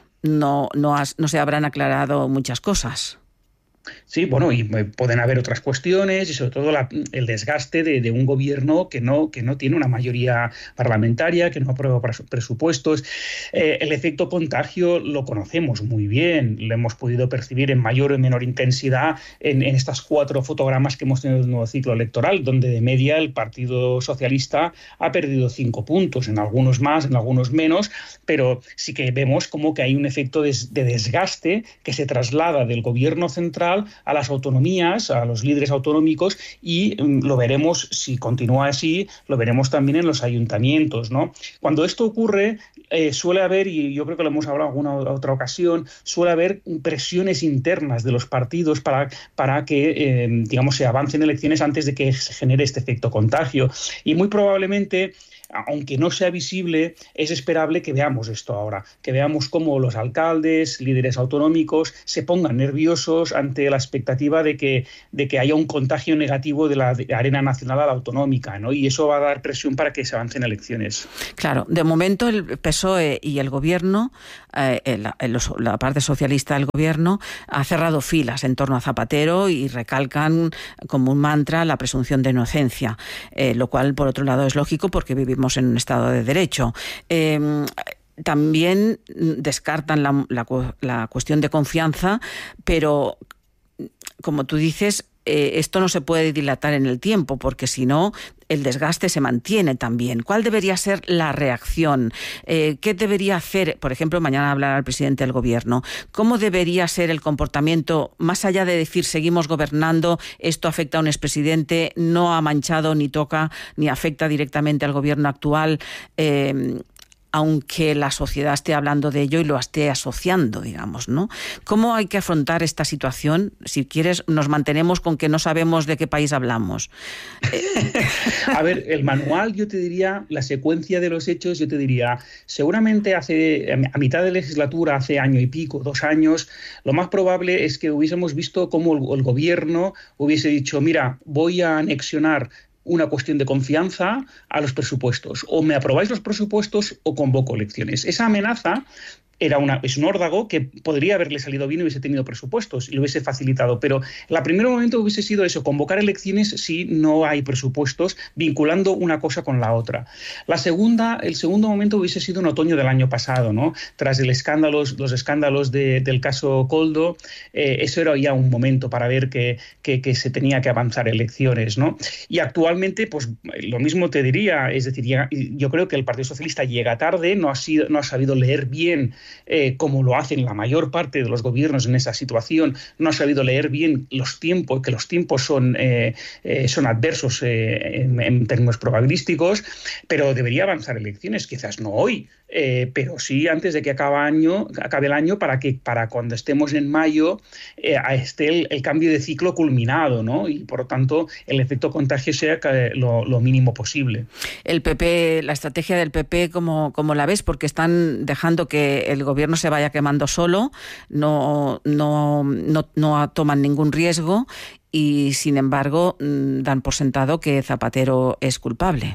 No, no, has, no se habrán aclarado muchas cosas. Sí, bueno, y pueden haber otras cuestiones y sobre todo la, el desgaste de, de un gobierno que no, que no tiene una mayoría parlamentaria, que no aprueba presupuestos. Eh, el efecto contagio lo conocemos muy bien, lo hemos podido percibir en mayor o menor intensidad en, en estas cuatro fotogramas que hemos tenido del nuevo ciclo electoral, donde de media el Partido Socialista ha perdido cinco puntos, en algunos más, en algunos menos, pero sí que vemos como que hay un efecto de, de desgaste que se traslada del gobierno central a las autonomías, a los líderes autonómicos, y um, lo veremos, si continúa así, lo veremos también en los ayuntamientos, ¿no? Cuando esto ocurre, eh, suele haber, y yo creo que lo hemos hablado en alguna otra ocasión, suele haber presiones internas de los partidos para, para que, eh, digamos, se avancen elecciones antes de que se genere este efecto contagio. Y muy probablemente, aunque no sea visible, es esperable que veamos esto ahora, que veamos cómo los alcaldes, líderes autonómicos se pongan nerviosos ante la expectativa de que, de que haya un contagio negativo de la arena nacional a la autonómica, ¿no? Y eso va a dar presión para que se avancen elecciones. Claro, de momento el P S O E y el gobierno, eh, la, la parte socialista del gobierno, ha cerrado filas en torno a Zapatero y recalcan como un mantra la presunción de inocencia, eh, lo cual por otro lado es lógico porque vivimos en un Estado de Derecho. Eh, también descartan la, la, la cuestión de confianza, pero como tú dices, eh, esto no se puede dilatar en el tiempo, porque si no, el desgaste se mantiene también. ¿Cuál debería ser la reacción? Eh, ¿Qué debería hacer? Por ejemplo, mañana hablará el presidente del Gobierno. ¿Cómo debería ser el comportamiento, más allá de decir seguimos gobernando, esto afecta a un expresidente, no ha manchado ni toca ni afecta directamente al Gobierno actual? Eh, aunque la sociedad esté hablando de ello y lo esté asociando, digamos, ¿no? ¿Cómo hay que afrontar esta situación? Si quieres, nos mantenemos con que no sabemos de qué país hablamos. A ver, el manual, yo te diría, la secuencia de los hechos, yo te diría, seguramente hace, a mitad de legislatura, hace año y pico, dos años, lo más probable es que hubiésemos visto cómo el, el gobierno hubiese dicho, mira, voy a anexionar una cuestión de confianza a los presupuestos. O me aprobáis los presupuestos o convoco elecciones. Esa amenaza era una, es un órdago que podría haberle salido bien y hubiese tenido presupuestos y lo hubiese facilitado. Pero el primer momento hubiese sido eso, convocar elecciones si no hay presupuestos, vinculando una cosa con la otra. La segunda, el segundo momento hubiese sido en otoño del año pasado, ¿no? Tras el escándalo, los escándalos de, del caso Koldo, eh, eso era ya un momento para ver que, que, que se tenía que avanzar elecciones, ¿no? Y actualmente, pues lo mismo te diría, es decir, llega, yo creo que el Partido Socialista llega tarde, no ha, sido, no ha sabido leer bien Eh, como lo hacen la mayor parte de los gobiernos en esa situación, no ha sabido leer bien los tiempos, que los tiempos son, eh, eh, son adversos eh, en, en términos probabilísticos, pero debería avanzar elecciones, quizás no hoy, eh, pero sí antes de que acabe, año, acabe el año, para que para cuando estemos en mayo eh, esté el, el cambio de ciclo culminado, ¿no? Y por lo tanto el efecto contagio sea lo, lo mínimo posible. El P P, la estrategia del P P, ¿cómo, cómo la ves? Porque están dejando que el gobierno se vaya quemando solo, no, no, no, no toman ningún riesgo y, sin embargo, dan por sentado que Zapatero es culpable.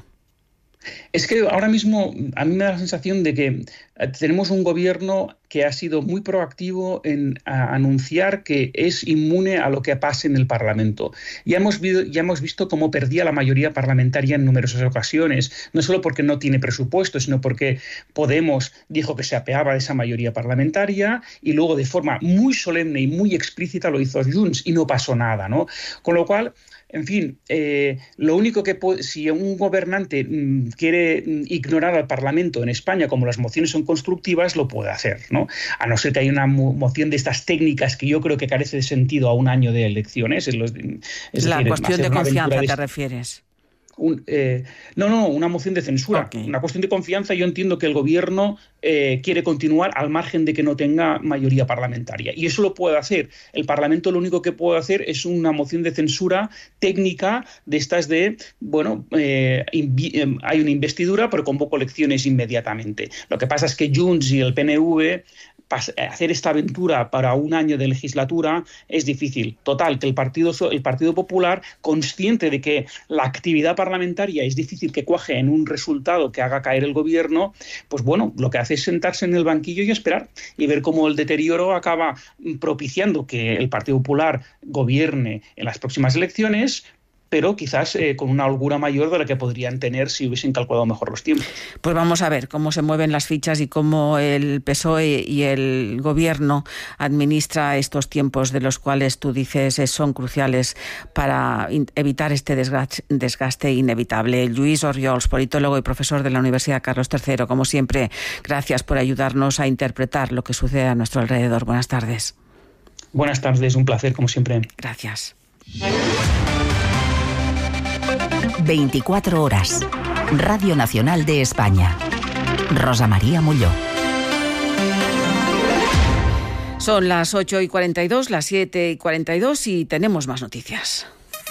Es que ahora mismo a mí me da la sensación de que tenemos un gobierno que ha sido muy proactivo en anunciar que es inmune a lo que pase en el Parlamento. Ya hemos, visto, ya hemos visto cómo perdía la mayoría parlamentaria en numerosas ocasiones, no solo porque no tiene presupuesto, sino porque Podemos dijo que se apeaba de esa mayoría parlamentaria y luego de forma muy solemne y muy explícita lo hizo Junts y no pasó nada, ¿no? Con lo cual, en fin, eh, lo único que puede, si un gobernante mmm, quiere ignorar al Parlamento en España, como las mociones son constructivas, lo puede hacer, ¿no? A no ser que haya una moción de estas técnicas que yo creo que carece de sentido a un año de elecciones. Es, los, es la decir, cuestión de confianza, de... ¿te refieres? Un, eh, no, no, una moción de censura. Okay. Una cuestión de confianza. Yo entiendo que el gobierno eh, quiere continuar al margen de que no tenga mayoría parlamentaria. Y eso lo puede hacer. El Parlamento lo único que puede hacer es una moción de censura técnica de estas de, bueno, eh, invi- hay una investidura, pero convoco elecciones inmediatamente. Lo que pasa es que Junts y el P N V hacer esta aventura para un año de legislatura es difícil. Total, que el Partido, el Partido Popular, consciente de que la actividad parlamentaria es difícil que cuaje en un resultado que haga caer el gobierno, pues bueno, lo que hace es sentarse en el banquillo y esperar y ver cómo el deterioro acaba propiciando que el Partido Popular gobierne en las próximas elecciones, pero quizás eh, con una holgura mayor de la que podrían tener si hubiesen calculado mejor los tiempos. Pues vamos a ver cómo se mueven las fichas y cómo el P S O E y el Gobierno administra estos tiempos de los cuales tú dices son cruciales para evitar este desgaste, desgaste inevitable. Lluís Orriols, politólogo y profesor de la Universidad Carlos tercero, como siempre, gracias por ayudarnos a interpretar lo que sucede a nuestro alrededor. Buenas tardes. Buenas tardes, un placer como siempre. Gracias. veinticuatro horas. Radio Nacional de España. Rosa María Molló. Son las ocho y cuarenta y dos, las siete y cuarenta y dos y tenemos más noticias.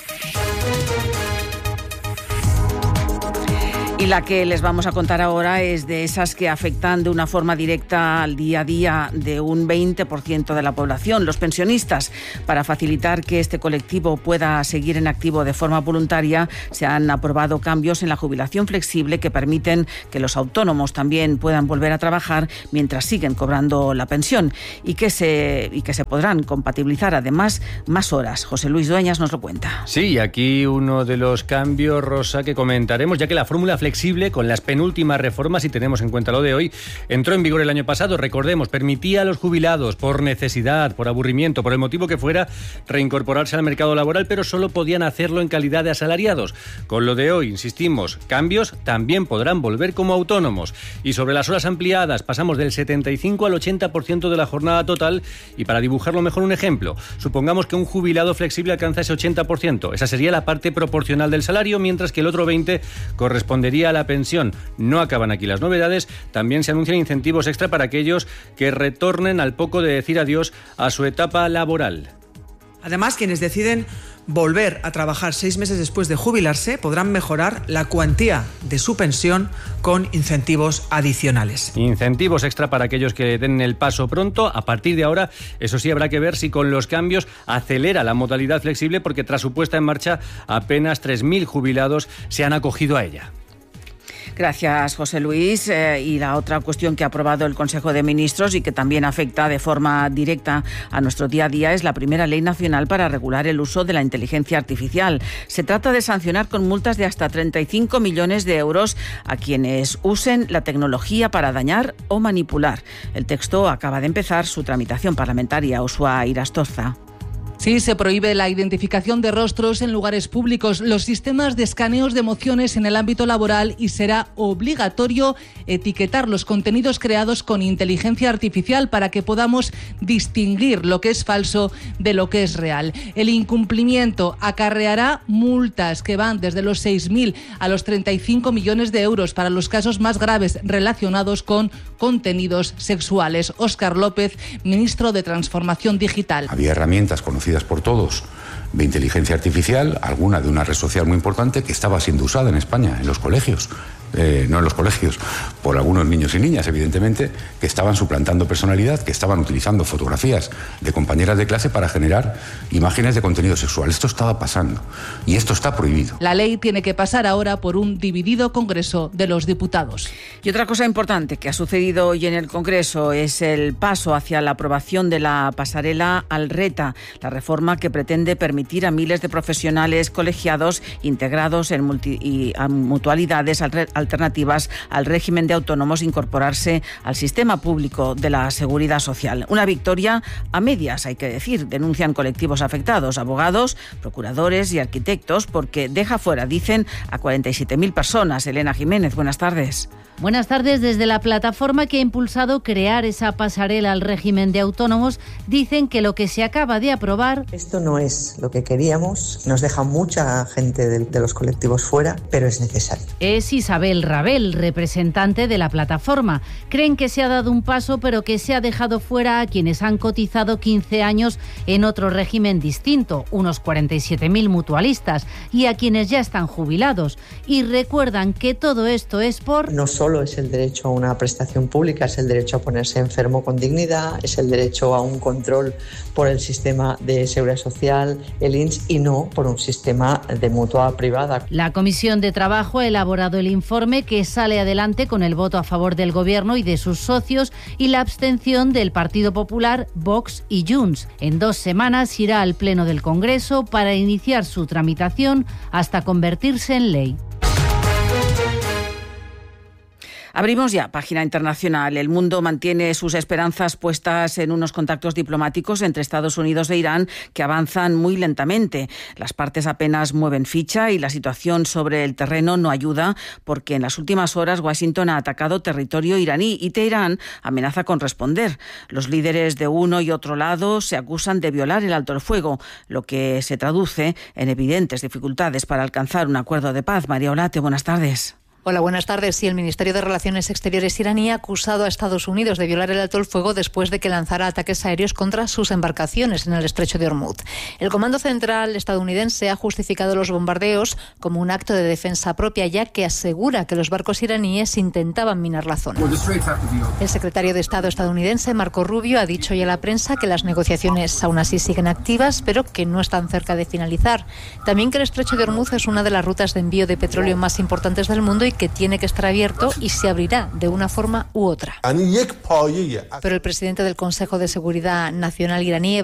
Y la que les vamos a contar ahora es de esas que afectan de una forma directa al día a día de un veinte por ciento de la población, los pensionistas. Para facilitar que este colectivo pueda seguir en activo de forma voluntaria, se han aprobado cambios en la jubilación flexible que permiten que los autónomos también puedan volver a trabajar mientras siguen cobrando la pensión y que se, y que se podrán compatibilizar además más horas. José Luis Dueñas nos lo cuenta. Sí, aquí uno de los cambios, Rosa, que comentaremos, ya que la fórmula flexible flexible con las penúltimas reformas, si tenemos en cuenta lo de hoy, entró en vigor el año pasado, recordemos, permitía a los jubilados por necesidad, por aburrimiento, por el motivo que fuera, reincorporarse al mercado laboral, pero solo podían hacerlo en calidad de asalariados. Con lo de hoy, insistimos, cambios, también podrán volver como autónomos. Y sobre las horas ampliadas, pasamos del setenta y cinco al ochenta por ciento de la jornada total, y para dibujarlo mejor un ejemplo, supongamos que un jubilado flexible alcanza ese ochenta por ciento. Esa sería la parte proporcional del salario, mientras que el otro veinte por ciento correspondería a la pensión. No acaban aquí las novedades, también se anuncian incentivos extra para aquellos que retornen al poco de decir adiós a su etapa laboral. Además, quienes deciden volver a trabajar seis meses después de jubilarse podrán mejorar la cuantía de su pensión con incentivos adicionales. Incentivos extra para aquellos que den el paso pronto. A partir de ahora, eso sí, habrá que ver si con los cambios acelera la modalidad flexible, porque tras su puesta en marcha apenas tres mil jubilados se han acogido a ella. Gracias, José Luis. Eh, y la otra cuestión que ha aprobado el Consejo de Ministros y que también afecta de forma directa a nuestro día a día es la primera ley nacional para regular el uso de la inteligencia artificial. Se trata de sancionar con multas de hasta treinta y cinco millones de euros a quienes usen la tecnología para dañar o manipular. El texto acaba de empezar su tramitación parlamentaria. Uxua Irastorza. Sí, se prohíbe la identificación de rostros en lugares públicos, los sistemas de escaneos de emociones en el ámbito laboral y será obligatorio etiquetar los contenidos creados con inteligencia artificial para que podamos distinguir lo que es falso de lo que es real. El incumplimiento acarreará multas que van desde los seis mil a los treinta y cinco millones de euros para los casos más graves relacionados con contenidos sexuales. Óscar López, ministro de Transformación Digital. Había herramientas conocidas por todos de inteligencia artificial, alguna de una red social muy importante que estaba siendo usada en España, en los colegios. Eh, no en los colegios, por algunos niños y niñas, evidentemente, que estaban suplantando personalidad, que estaban utilizando fotografías de compañeras de clase para generar imágenes de contenido sexual. Esto estaba pasando y esto está prohibido. La ley tiene que pasar ahora por un dividido Congreso de los Diputados. Y otra cosa importante que ha sucedido hoy en el Congreso es el paso hacia la aprobación de la pasarela Alreta, la reforma que pretende permitir a miles de profesionales colegiados integrados en multi y a mutualidades al alternativas al régimen de autónomos incorporarse al sistema público de la seguridad social. Una victoria a medias, hay que decir, denuncian colectivos afectados, abogados, procuradores y arquitectos, porque deja fuera, dicen, a cuarenta y siete mil personas. Elena Jiménez, buenas tardes. Buenas tardes. Desde la plataforma que ha impulsado crear esa pasarela al régimen de autónomos, dicen que lo que se acaba de aprobar... Esto no es lo que queríamos, nos deja mucha gente de, de los colectivos fuera, pero es necesario. Es Isabel Rabel, representante de la plataforma. Creen que se ha dado un paso, pero que se ha dejado fuera a quienes han cotizado quince años en otro régimen distinto, unos cuarenta y siete mil mutualistas, y a quienes ya están jubilados. Y recuerdan que todo esto es por... No solo es el derecho a una prestación pública, es el derecho a ponerse enfermo con dignidad, es el derecho a un control por el sistema de seguridad social, el I N S S, y no por un sistema de mutua privada. La Comisión de Trabajo ha elaborado el informe que sale adelante con el voto a favor del Gobierno y de sus socios y la abstención del Partido Popular, Vox y Junts. En dos semanas irá al Pleno del Congreso para iniciar su tramitación hasta convertirse en ley. Abrimos ya página internacional. El mundo mantiene sus esperanzas puestas en unos contactos diplomáticos entre Estados Unidos e Irán que avanzan muy lentamente. Las partes apenas mueven ficha y la situación sobre el terreno no ayuda, porque en las últimas horas Washington ha atacado territorio iraní y Teherán amenaza con responder. Los líderes de uno y otro lado se acusan de violar el alto el fuego, lo que se traduce en evidentes dificultades para alcanzar un acuerdo de paz. María Olate, buenas tardes. Hola, buenas tardes. Sí, el Ministerio de Relaciones Exteriores iraní ha acusado a Estados Unidos de violar el alto el fuego después de que lanzara ataques aéreos contra sus embarcaciones en el estrecho de Hormuz. El Comando Central estadounidense ha justificado los bombardeos como un acto de defensa propia, ya que asegura que los barcos iraníes intentaban minar la zona. El secretario de Estado estadounidense, Marco Rubio, ha dicho hoy a la prensa que las negociaciones aún así siguen activas, pero que no están cerca de finalizar. También que el estrecho de Hormuz es una de las rutas de envío de petróleo más importantes del mundo y que tiene que estar abierto y se abrirá de una forma u otra. Pero el presidente del Consejo de Seguridad Nacional iraní,